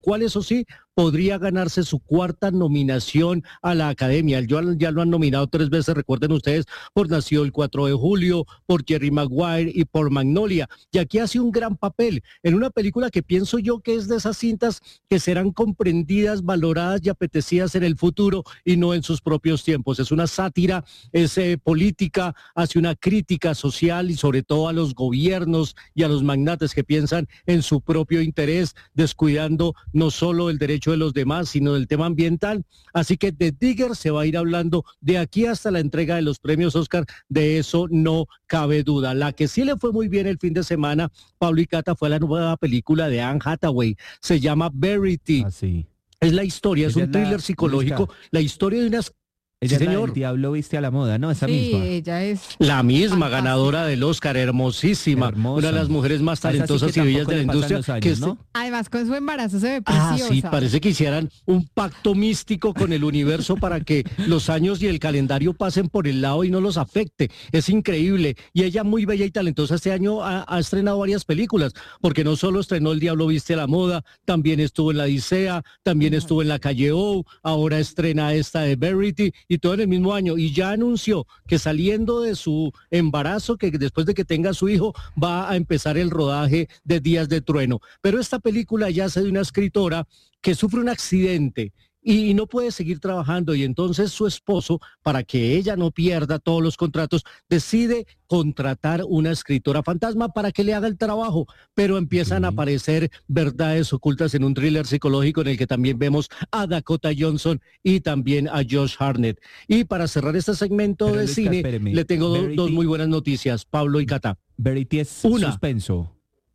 cual eso sí, podría ganarse su cuarta nominación a la Academia. Ya lo han nominado 3 veces, recuerden ustedes, por Nació el 4 de julio, por Jerry Maguire y por Magnolia. Y aquí hace un gran papel en una película que pienso yo que es de esas cintas que serán comprendidas, valoradas y apetecidas en el futuro y no en sus propios tiempos. Es una sátira, es política, hace una crítica social y sobre todo a los gobiernos y a los magnates que piensan en su propio interés, descuidando no solo el derecho de los demás, sino del tema ambiental. Así que de Digger se va a ir hablando de aquí hasta la entrega de los premios Oscar, de eso no cabe duda. La que sí le fue muy bien el fin de semana, Pablo y Cata, fue la nueva película de Anne Hathaway, se llama Verity. Ah, sí. Es la historia, es Ella un thriller psicológico, la historia de unas... Ella Sí, es la señor. del Diablo viste a la moda, ¿no? Esa misma. Sí, ella es La misma fantástica. ganadora del Oscar, hermosísima, Hermosa. una de las mujeres más A esa sí talentosas que y bellas tampoco de la le pasan industria. los años, que ¿no? Además, con su embarazo se ve preciosa. Sí, parece que hicieran un pacto místico con el universo para que los años y el calendario pasen por el lado y no los afecte. Es increíble. Y ella, muy bella y talentosa, este año ha estrenado varias películas, porque no solo estrenó El Diablo viste a la moda, también estuvo en La Odisea, también estuvo en La Calle O, ahora estrena esta de Verity, y todo en el mismo año. Y ya anunció que saliendo de su embarazo, que después de que tenga su hijo, va a empezar el rodaje de Días de Trueno. Pero esta película ya hace de una escritora que sufre un accidente y no puede seguir trabajando, y entonces su esposo, para que ella no pierda todos los contratos, decide contratar una escritora fantasma para que le haga el trabajo, pero empiezan a aparecer verdades ocultas en un thriller psicológico en el que también vemos a Dakota Johnson y también a Josh Hartnett. Y para cerrar este segmento Pero, de Luisca, cine, espéreme. le tengo Verity- dos muy buenas noticias, Pablo y Cata. Verity es Una. suspenso.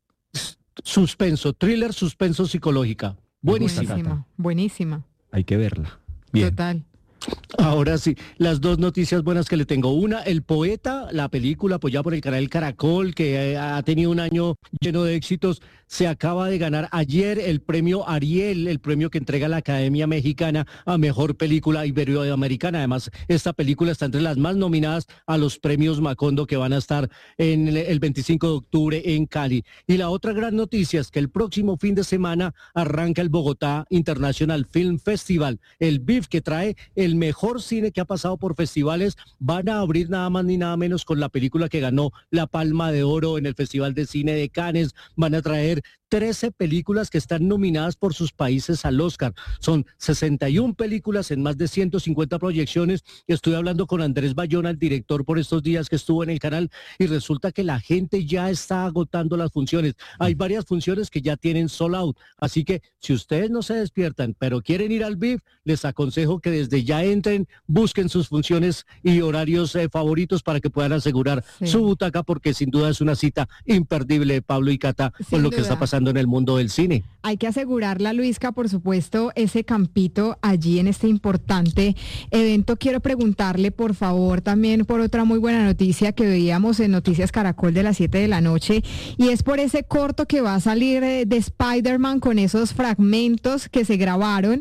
Suspenso, thriller, suspenso psicológica. Buenísima. Buenísima, buenísima. Hay que verla. Bien. Total. Ahora sí, las dos noticias buenas que le tengo. Una, El Poeta, la película apoyada por el canal Caracol, que ha tenido un año lleno de éxitos, se acaba de ganar ayer el premio Ariel, el premio que entrega la Academia Mexicana a Mejor Película Iberoamericana. Además, esta película está entre las más nominadas a los premios Macondo, que van a estar en el 25 de octubre en Cali. Y la otra gran noticia es que el próximo fin de semana arranca el Bogotá International Film Festival, el BIF, que trae el mejor cine que ha pasado por festivales. Van a abrir nada más ni nada menos con la película que ganó la Palma de Oro en el Festival de Cine de Cannes. Van a traer 13 películas que están nominadas por sus países al Oscar. Son 61 películas en más de 150 proyecciones. Estoy hablando con Andrés Bayona, el director, por estos días que estuvo en el canal, y resulta que la gente ya está agotando las funciones. Hay varias funciones que ya tienen sold out. Así que si ustedes no se despiertan, pero quieren ir al BIF, les aconsejo que desde ya entren, busquen sus funciones y horarios favoritos para que puedan asegurar su butaca, porque sin duda es una cita imperdible, Pablo y Cata, con lo que está pasando en el mundo del cine. Hay que asegurarla, Luisca, por supuesto, ese campito allí en este importante evento. Quiero preguntarle, por favor, también por otra muy buena noticia que veíamos en Noticias Caracol de las 7 de la noche, y es por ese corto que va a salir de Spider-Man, con esos fragmentos que se grabaron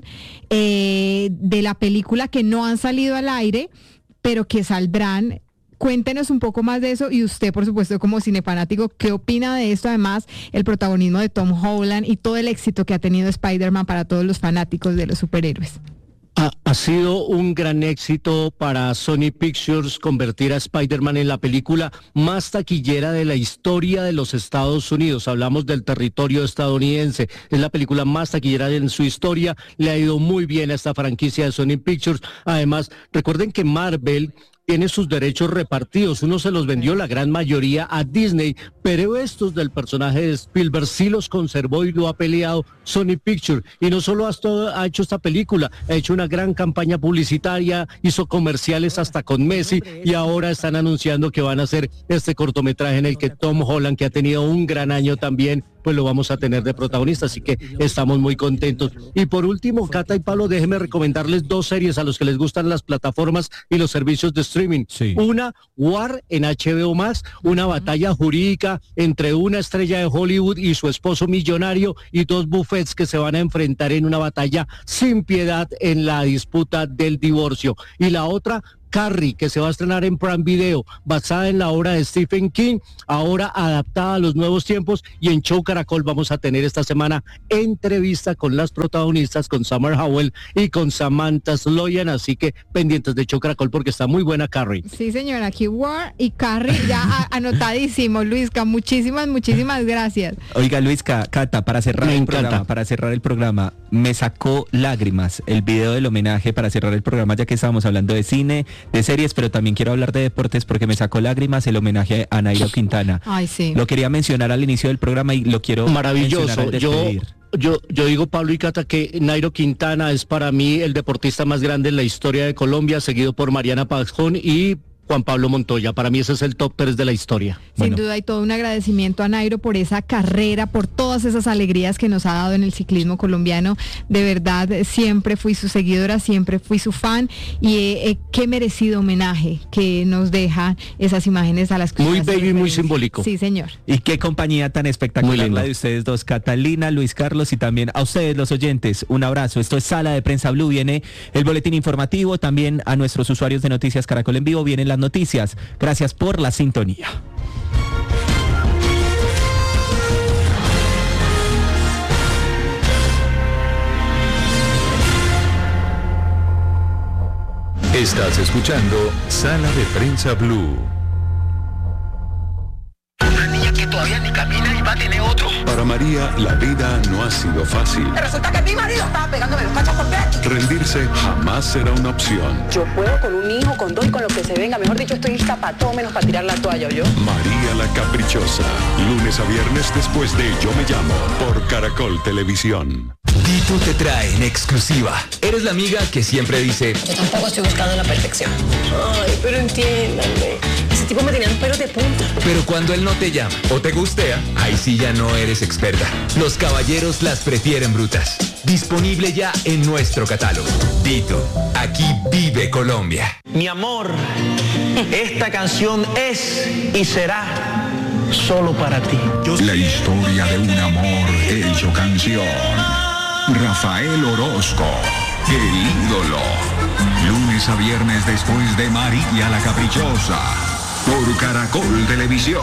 de la película que no han salido al aire, pero que saldrán. Cuéntenos un poco más de eso, y usted, por supuesto, como cinefanático, ¿qué opina de esto? Además, el protagonismo de Tom Holland y todo el éxito que ha tenido Spider-Man para todos los fanáticos de los superhéroes. Ha sido un gran éxito para Sony Pictures convertir a Spider-Man en la película más taquillera de la historia de los Estados Unidos. Hablamos del territorio estadounidense. Es la película más taquillera en su historia. Le ha ido muy bien a esta franquicia de Sony Pictures. Además, recuerden que Marvel tiene sus derechos repartidos. Uno se los vendió, la gran mayoría, a Disney, pero estos del personaje de Spielberg sí los conservó y lo ha peleado Sony Pictures. Y no solo ha hecho esta película, ha hecho una gran campaña publicitaria, hizo comerciales hasta con Messi, y ahora están anunciando que van a hacer este cortometraje en el que Tom Holland, que ha tenido un gran año también, pues lo vamos a tener de protagonista, así que estamos muy contentos. Y por último, Cata y Pablo, déjenme recomendarles dos series a los que les gustan las plataformas y los servicios de streaming. Sí. Una, War, en HBO Max, una batalla jurídica entre una estrella de Hollywood y su esposo millonario, y dos buffets que se van a enfrentar en una batalla sin piedad en la disputa del divorcio. Y la otra, Carrie, que se va a estrenar en Prime Video, basada en la obra de Stephen King, ahora adaptada a los nuevos tiempos, y en Show Caracol vamos a tener esta semana entrevista con las protagonistas, con Summer Howell y con Samantha Sloyan, así que pendientes de Show Caracol porque está muy buena Carrie. Sí, señora, Keyword y Carrie ya anotadísimo. Luisca, muchísimas gracias. Oiga, Luisca, Cata, para cerrar el programa, me sacó lágrimas el video del homenaje para cerrar el programa, ya que estábamos hablando de cine, de series, pero también quiero hablar de deportes porque me sacó lágrimas el homenaje a Nairo Quintana. Ay, sí. Lo quería mencionar al inicio del programa y lo quiero maravilloso. al despedir. Yo digo, Pablo y Cata, que Nairo Quintana es para mí el deportista más grande en la historia de Colombia, seguido por Mariana Pajón y Juan Pablo Montoya. Para mí ese es el top 3 de la historia. Sin duda, y todo un agradecimiento a Nairo por esa carrera, por todas esas alegrías que nos ha dado en el ciclismo colombiano. De verdad, siempre fui su seguidora, siempre fui su fan, y qué merecido homenaje que nos deja esas imágenes a las que... Muy bello y muy simbólico. Sí, señor. Y qué compañía tan espectacular la de ustedes dos, Catalina, Luis Carlos, y también a ustedes los oyentes. Un abrazo. Esto es Sala de Prensa Blue. Viene el boletín informativo, también a nuestros usuarios de Noticias Caracol en Vivo vienen las noticias. Gracias por la sintonía. Estás escuchando Sala de Prensa Blue. Una niña que todavía ni camina y va a tener otro. Para María, la vida no ha sido fácil. Resulta que mi marido estaba pegándome los cachos por qué. Rendirse jamás será una opción. Yo puedo con un hijo, con dos y con lo que se venga. Mejor dicho, estoy lista para todo menos para tirar la toalla, ¿yo? María la Caprichosa. Lunes a viernes después de Yo Me Llamo por Caracol Televisión. Tito te trae en exclusiva. Eres la amiga que siempre dice: yo tampoco estoy buscando la perfección. Ay, pero entiéndanme. Ese tipo me tenía los pelos de punta. Pero cuando él no te llama o te gustea, ahí sí ya no eres experta. Los caballeros las prefieren brutas. Disponible ya en nuestro catálogo. Tito, aquí vive Colombia. Mi amor, esta canción es y será solo para ti. La historia de un amor hecho canción. Rafael Orozco, el ídolo. Lunes a viernes después de María la Caprichosa, por Caracol Televisión.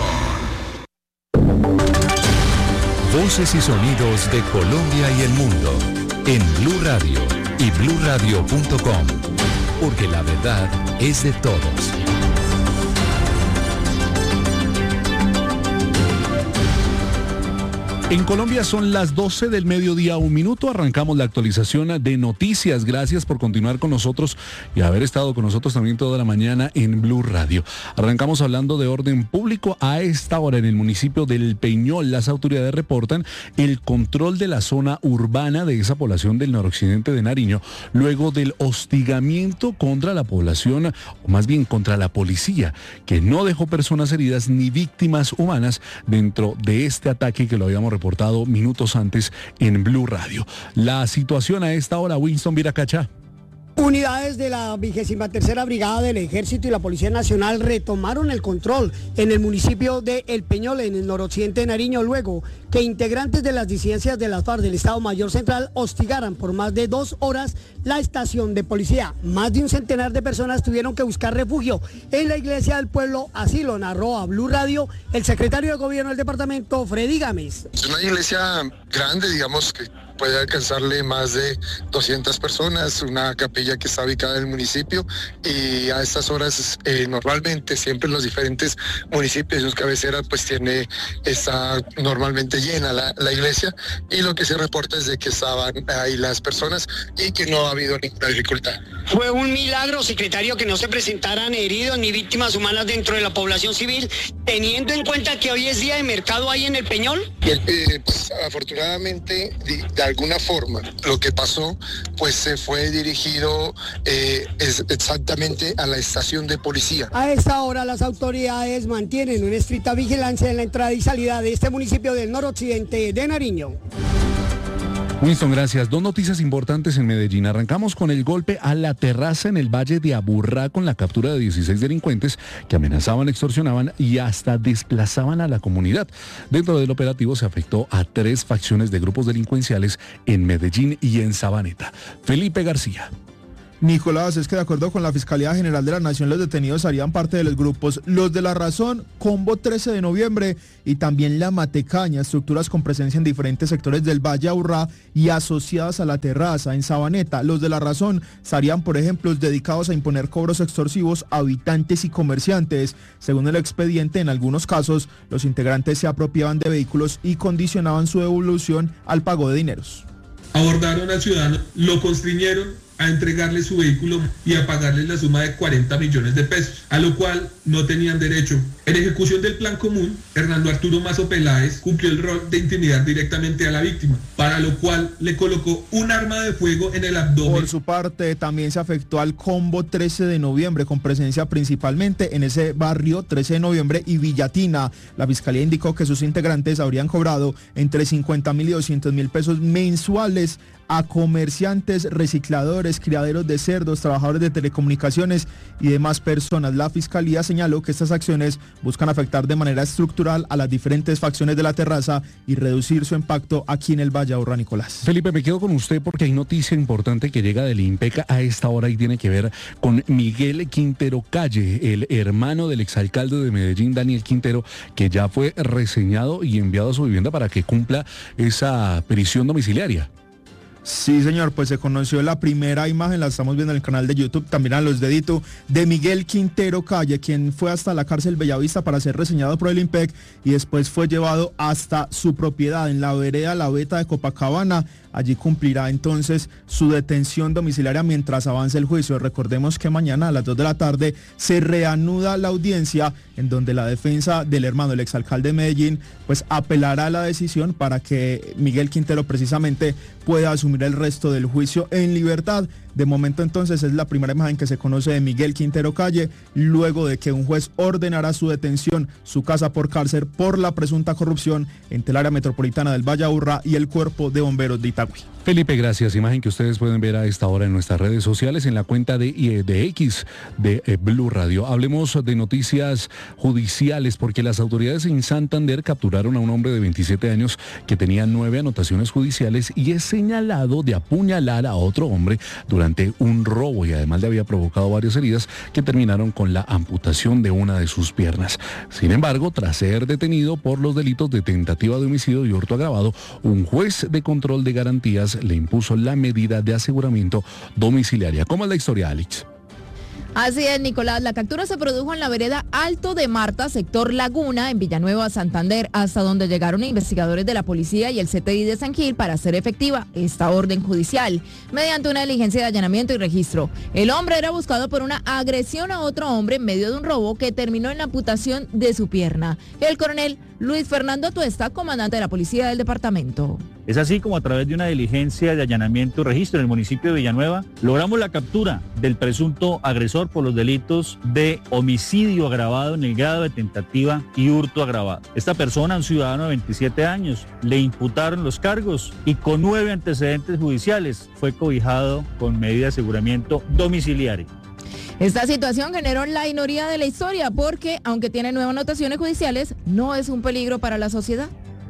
Voces y sonidos de Colombia y el mundo en Blue Radio y bluradio.com, porque la verdad es de todos. En Colombia son las 12 del mediodía, 1 minuto. Arrancamos la actualización de noticias. Gracias por continuar con nosotros y haber estado con nosotros también toda la mañana en Blue Radio. Arrancamos hablando de orden público. A esta hora en el municipio del Peñol, las autoridades reportan el control de la zona urbana de esa población del noroccidente de Nariño, luego del hostigamiento contra la población, o más bien contra la policía, que no dejó personas heridas ni víctimas humanas dentro de este ataque que lo habíamos reportado minutos antes en Blue Radio. La situación a esta hora, Winston Viracacha. Unidades de la 23ª Brigada del Ejército y la Policía Nacional retomaron el control en el municipio de El Peñol, en el noroccidente de Nariño, luego que integrantes de las disidencias de las FARC del Estado Mayor Central hostigaran por más de 2 horas la estación de policía. Más de un centenar de personas tuvieron que buscar refugio en la iglesia del pueblo, así lo narró a Blue Radio el secretario de Gobierno del departamento, Freddy Gámez. Es una iglesia grande, digamos, que puede alcanzarle más de 200 personas, una capilla que está ubicada en el municipio, y a estas horas normalmente siempre en los diferentes municipios, sus cabeceras, pues está normalmente llena la iglesia, y lo que se reporta es de que estaban ahí las personas y que no ha habido ninguna dificultad. Fue un milagro, secretario, que no se presentaran heridos ni víctimas humanas dentro de la población civil, teniendo en cuenta que hoy es día de mercado ahí en El Peñol. Pues afortunadamente, de alguna forma, lo que pasó, pues se fue dirigido exactamente a la estación de policía. A esta hora las autoridades mantienen una estricta vigilancia en la entrada y salida de este municipio del noroccidente de Nariño. Winston, gracias. 2 noticias importantes en Medellín. Arrancamos con el golpe a la terraza en el Valle de Aburrá, con la captura de 16 delincuentes que amenazaban, extorsionaban y hasta desplazaban a la comunidad. Dentro del operativo se afectó a 3 facciones de grupos delincuenciales en Medellín y en Sabaneta. Felipe García. Nicolás, es que de acuerdo con la Fiscalía General de la Nación, los detenidos harían parte de los grupos Los de la Razón, Combo 13 de Noviembre y también La Matecaña, estructuras con presencia en diferentes sectores del Valle Aburrá y asociadas a La Terraza, en Sabaneta. Los de la Razón serían, por ejemplo, dedicados a imponer cobros extorsivos a habitantes y comerciantes. Según el expediente, en algunos casos, los integrantes se apropiaban de vehículos y condicionaban su devolución al pago de dineros. Abordaron al ciudadano, lo constriñeron a entregarle su vehículo y a pagarle la suma de 40 millones de pesos, a lo cual no tenían derecho. En ejecución del plan común, Hernando Arturo Mazo Peláez cumplió el rol de intimidar directamente a la víctima, para lo cual le colocó un arma de fuego en el abdomen. Por su parte, también se afectó al Combo 13 de Noviembre, con presencia principalmente en ese barrio 13 de Noviembre y Villatina. La Fiscalía indicó que sus integrantes habrían cobrado entre 50.000 y 200.000 pesos mensuales a comerciantes, recicladores, criaderos de cerdos, trabajadores de telecomunicaciones y demás personas. La Fiscalía señaló que estas acciones buscan afectar de manera estructural a las diferentes facciones de La Terraza y reducir su impacto aquí en el Valle Aburrá, Nicolás. Felipe, me quedo con usted porque hay noticia importante que llega del INPECA a esta hora y tiene que ver con Miguel Quintero Calle, el hermano del exalcalde de Medellín, Daniel Quintero, que ya fue reseñado y enviado a su vivienda para que cumpla esa prisión domiciliaria. Sí, señor, pues se conoció la primera imagen, la estamos viendo en el canal de YouTube, también a los deditos, de Miguel Quintero Calle, quien fue hasta la cárcel Bellavista para ser reseñado por el INPEC y después fue llevado hasta su propiedad en la vereda La Veta de Copacabana. Allí cumplirá entonces su detención domiciliaria mientras avance el juicio. Recordemos que mañana a las 2 de la tarde se reanuda la audiencia en donde la defensa del hermano del exalcalde de Medellín pues apelará a la decisión para que Miguel Quintero precisamente pueda asumir el resto del juicio en libertad. De momento entonces es la primera imagen que se conoce de Miguel Quintero Calle, luego de que un juez ordenara su detención, su casa por cárcel por la presunta corrupción entre el área metropolitana del Valle Aburrá y el Cuerpo de Bomberos de Itagüí. Felipe, gracias. Imagen que ustedes pueden ver a esta hora en nuestras redes sociales, en la cuenta de X de Blue Radio. Hablemos de noticias judiciales porque las autoridades en Santander capturaron a un hombre de 27 años que tenía 9 anotaciones judiciales y es señalado de apuñalar a otro hombre durante un robo y además le había provocado varias heridas que terminaron con la amputación de una de sus piernas. Sin embargo, tras ser detenido por los delitos de tentativa de homicidio y hurto agravado, un juez de control de garantías le impuso la medida de aseguramiento domiciliaria. ¿Cómo es la historia, Alex? Así es, Nicolás. La captura se produjo en la vereda Alto de Marta, sector Laguna, en Villanueva, Santander, hasta donde llegaron investigadores de la policía y el CTI de San Gil para hacer efectiva esta orden judicial, mediante una diligencia de allanamiento y registro. El hombre era buscado por una agresión a otro hombre en medio de un robo que terminó en la amputación de su pierna. El coronel Luis Fernando Tuesta, comandante de la policía del departamento. Es así como a través de una diligencia de allanamiento y registro en el municipio de Villanueva, logramos la captura del presunto agresor por los delitos de homicidio agravado en el grado de tentativa y hurto agravado. Esta persona, un ciudadano de 27 años, le imputaron los cargos y con 9 antecedentes judiciales fue cobijado con medida de aseguramiento domiciliario. Esta situación generó la ironía de la historia porque, aunque tiene 9 anotaciones judiciales, no es un peligro para la sociedad.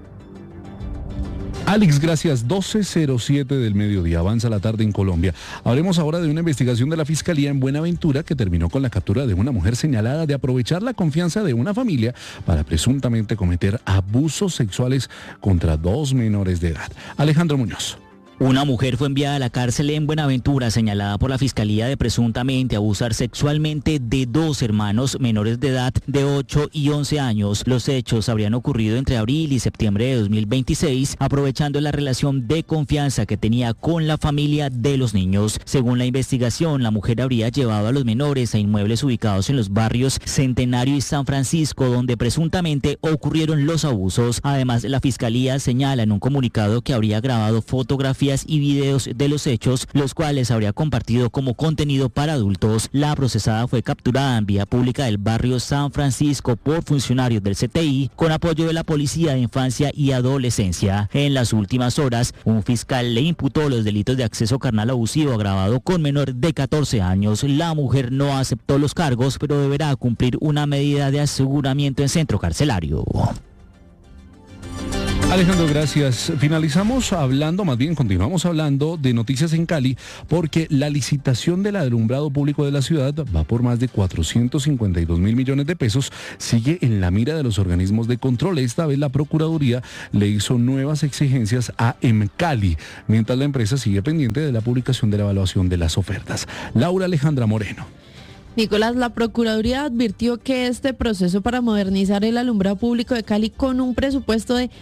Alex, gracias. 12:07 del mediodía. Avanza la tarde en Colombia. Hablemos ahora de una investigación de la Fiscalía en Buenaventura que terminó con la captura de una mujer señalada de aprovechar la confianza de una familia para presuntamente cometer abusos sexuales contra 2 menores de edad. Alejandro Muñoz. Una mujer fue enviada a la cárcel en Buenaventura señalada por la Fiscalía de presuntamente abusar sexualmente de 2 hermanos menores de edad de 8 y 11 años. Los hechos habrían ocurrido entre abril y septiembre de 2026, aprovechando la relación de confianza que tenía con la familia de los niños. Según la investigación, la mujer habría llevado a los menores a inmuebles ubicados en los barrios Centenario y San Francisco, donde presuntamente ocurrieron los abusos. Además, la Fiscalía señala en un comunicado que habría grabado fotografías y videos de los hechos, los cuales habría compartido como contenido para adultos. La procesada fue capturada en vía pública del barrio San Francisco por funcionarios del CTI con apoyo de la Policía de Infancia y Adolescencia. En las últimas horas, un fiscal le imputó los delitos de acceso carnal abusivo agravado con menor de 14 años. La mujer no aceptó los cargos, pero deberá cumplir una medida de aseguramiento en centro carcelario. Alejandro, gracias. Continuamos hablando de noticias en Cali, porque la licitación del alumbrado público de la ciudad va por más de 452 mil millones de pesos. Sigue en la mira de los organismos de control. Esta vez la Procuraduría le hizo nuevas exigencias a EMCALI, mientras la empresa sigue pendiente de la publicación de la evaluación de las ofertas. Laura Alejandra Moreno. Nicolás, la Procuraduría advirtió que este proceso para modernizar el alumbrado público de Cali con un presupuesto de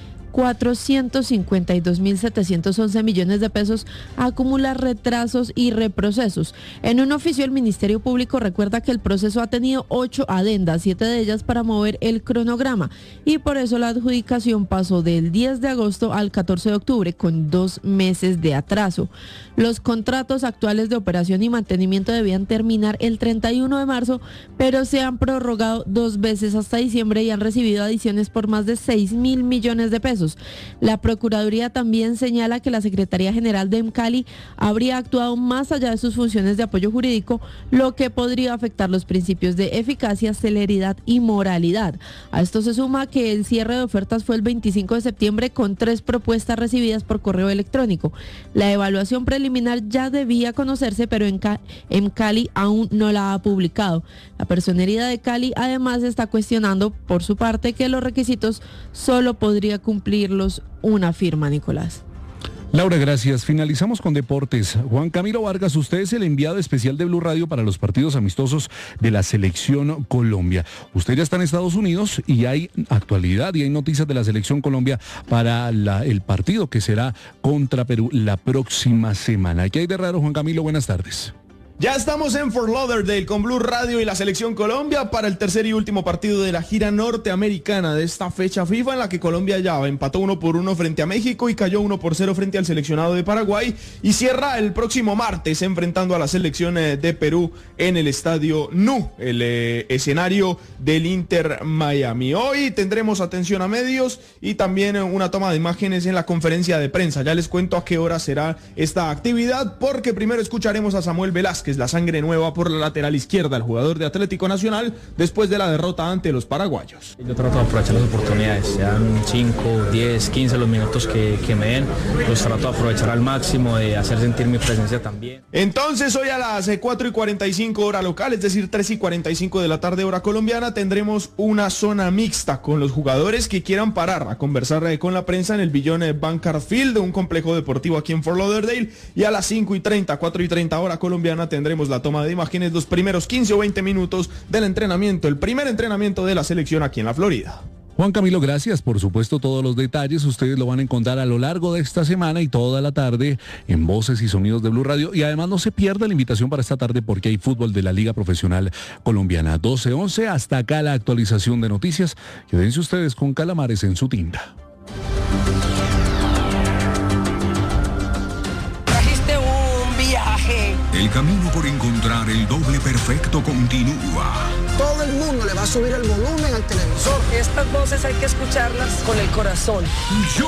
452.711 millones de pesos acumula retrasos y reprocesos. En un oficio, el Ministerio Público recuerda que el proceso ha tenido 8 adendas, 7 de ellas para mover el cronograma, y por eso la adjudicación pasó del 10 de agosto al 14 de octubre, con 2 meses de atraso. Los contratos actuales de operación y mantenimiento debían terminar el 31 de marzo, pero se han prorrogado 2 veces hasta diciembre y han recibido adiciones por más de 6.000 millones de pesos. La Procuraduría también señala que la Secretaría General de EMCALI habría actuado más allá de sus funciones de apoyo jurídico, lo que podría afectar los principios de eficacia, celeridad y moralidad. A esto se suma que el cierre de ofertas fue el 25 de septiembre con 3 propuestas recibidas por correo electrónico. La evaluación preliminar ya debía conocerse, pero EMCALI aún no la ha publicado. La Personería de Cali además está cuestionando por su parte que los requisitos solo podría cumplirlos una firma, Nicolás. Laura, gracias. Finalizamos con deportes. Juan Camilo Vargas, usted es el enviado especial de Blue Radio para los partidos amistosos de la Selección Colombia. Usted ya está en Estados Unidos y hay actualidad y hay noticias de la Selección Colombia para el partido que será contra Perú la próxima semana. ¿Qué hay de raro, Juan Camilo? Buenas tardes. Ya estamos en Fort Lauderdale con Blue Radio y la Selección Colombia para el tercer y último partido de la gira norteamericana de esta fecha FIFA, en la que Colombia ya empató 1-1 frente a México y cayó 1-0 frente al seleccionado de Paraguay, y cierra el próximo martes enfrentando a la selección de Perú en el estadio NU, el escenario del Inter Miami. Hoy tendremos atención a medios y también una toma de imágenes en la conferencia de prensa. Ya les cuento a qué hora será esta actividad, porque primero escucharemos a Samuel Velázquez, la sangre nueva por la lateral izquierda, el jugador de Atlético Nacional, después de la derrota ante los paraguayos. Yo trato de aprovechar las oportunidades, sean 5, 10, 15 los minutos que me den, los trato de aprovechar al máximo, de hacer sentir mi presencia también. Entonces hoy a las 4:45 hora local, es decir 3:45 de la tarde hora colombiana, tendremos una zona mixta con los jugadores que quieran parar a conversar con la prensa en el Billon Bankard Field, un complejo deportivo aquí en Fort Lauderdale, y a las 5:30, 4:30 hora colombiana tendremos la toma de imágenes, los primeros 15 o 20 minutos del entrenamiento, el primer entrenamiento de la selección aquí en la Florida. Juan Camilo, gracias. Por supuesto, todos los detalles ustedes lo van a encontrar a lo largo de esta semana y toda la tarde en Voces y Sonidos de Blue Radio. Y además no se pierda la invitación para esta tarde, porque hay fútbol de la Liga Profesional Colombiana. 12:11, hasta acá la actualización de noticias. Quédense ustedes con Calamares en su tinta. El camino por encontrar el doble perfecto continúa. Todo el mundo le va a subir el volumen al televisor. Estas voces hay que escucharlas con el corazón. Yo